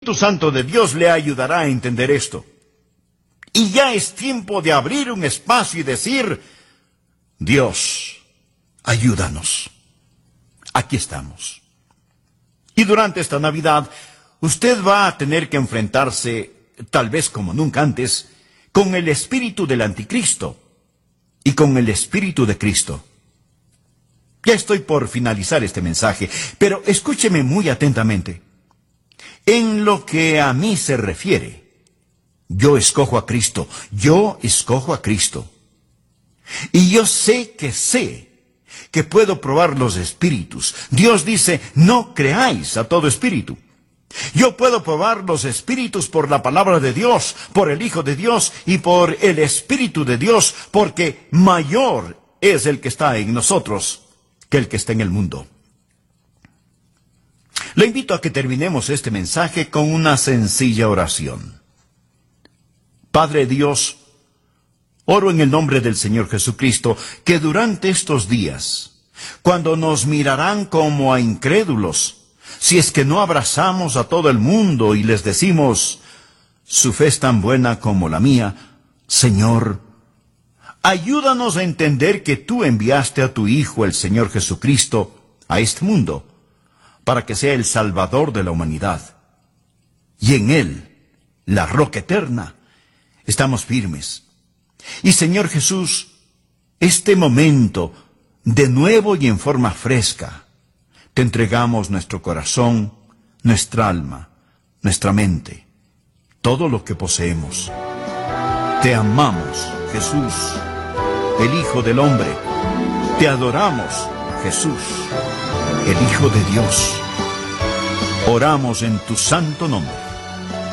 Espíritu Santo de Dios le ayudará a entender esto. Y ya es tiempo de abrir un espacio y decir: Dios, ayúdanos. Aquí estamos. Y durante esta Navidad, usted va a tener que enfrentarse, tal vez como nunca antes, con el espíritu del anticristo y con el espíritu de Cristo. Ya estoy por finalizar este mensaje, pero escúcheme muy atentamente. En lo que a mí se refiere, yo escojo a Cristo, yo escojo a Cristo. Y yo sé que puedo probar los espíritus. Dios dice: no creáis a todo espíritu. Yo puedo probar los espíritus por la palabra de Dios, por el Hijo de Dios y por el Espíritu de Dios, porque mayor es el que está en nosotros que el que está en el mundo. Le invito a que terminemos este mensaje con una sencilla oración. Padre Dios, oro en el nombre del Señor Jesucristo, que durante estos días, cuando nos mirarán como a incrédulos, si es que no abrazamos a todo el mundo y les decimos: su fe es tan buena como la mía, Señor, ayúdanos a entender que tú enviaste a tu Hijo, el Señor Jesucristo, a este mundo, para que sea el Salvador de la humanidad. Y en Él, la roca eterna, estamos firmes. Y Señor Jesús, este momento, de nuevo y en forma fresca, te entregamos nuestro corazón, nuestra alma, nuestra mente, todo lo que poseemos. Te amamos, Jesús, el Hijo del Hombre. Te adoramos, Jesús, el Hijo de Dios. Oramos en tu santo nombre.